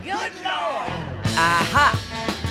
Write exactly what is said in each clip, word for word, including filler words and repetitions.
Good Lord! Aha!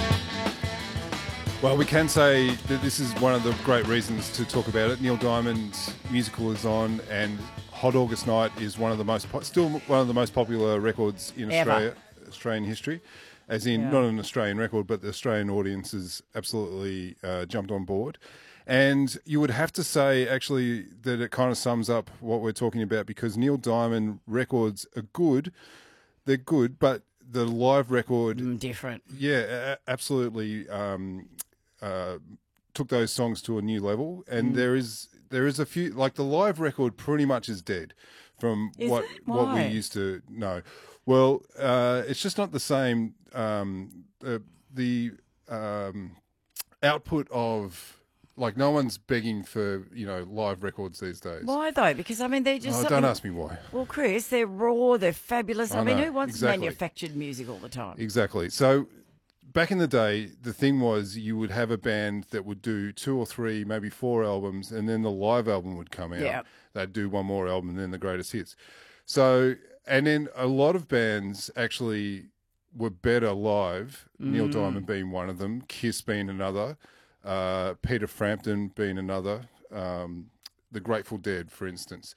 Well, we can say that this is one of the great reasons to talk about it. Neil Diamond's musical is on, and Hot August Night is one of the most po- still one of the most popular records in Ever. Australia, Australian history. As in, Yeah. not an Australian record, but the Australian audience has absolutely uh, jumped on board. And you would have to say, actually, that it kind of sums up what we're talking about, because Neil Diamond records are good. They're good, but the live record, Mm, different. yeah, a- absolutely um, uh, took those songs to a new level. And there is there is a few, like the live record pretty much is dead from Is what it? what we Why? used to know. Well, uh, it's just not the same. Um, the the um, output of, like, no one's begging for, you know, live records these days. Why though? Because I mean, they're just Oh, something- don't ask me why. Well, Chris, they're raw, they're fabulous. I, I mean, know, who wants exactly. manufactured music all the time? Exactly. So back in the day, the thing was you would have a band that would do two or three, maybe four albums, and then the live album would come out. Yeah. They'd do one more album and then the greatest hits. So, and then a lot of bands actually were better live, Neil Mm. Diamond being one of them, Kiss being another, uh, Peter Frampton being another, um, the Grateful Dead, for instance.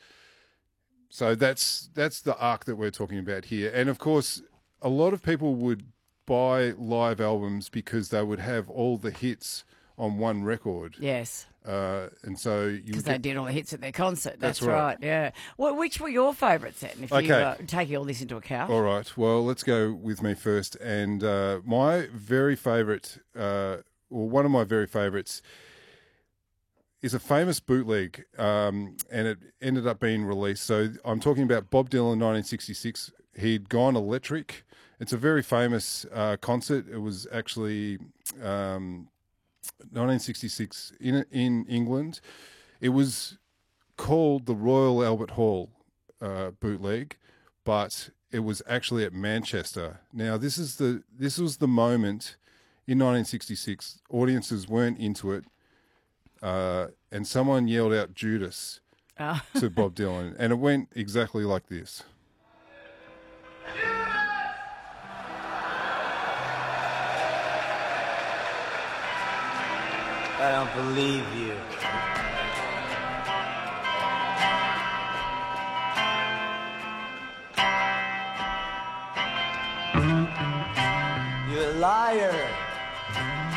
So that's that's the arc that we're talking about here. And of course, a lot of people would buy live albums because they would have all the hits on one record. Yes, Uh, and so you because would they get, did all the hits at their concert. That's, That's right. right. Yeah. Well, which were your favourites then? If you Okay. uh, taking all this into account. all right, well, let's go with me first. And uh, my very favourite, uh, or one of my very favourites, is a famous bootleg, um, and it ended up being released. So I'm talking about Bob Dylan, nineteen sixty-six. He'd gone electric. It's a very famous uh, concert. It was actually um, nineteen sixty-six in in England. It was called the Royal Albert Hall uh, bootleg, but it was actually at Manchester. Now, this is the this was the moment in nineteen sixty-six. Audiences weren't into it. Uh, and someone yelled out Judas Ah. to Bob Dylan, and it went exactly like this. I don't believe you.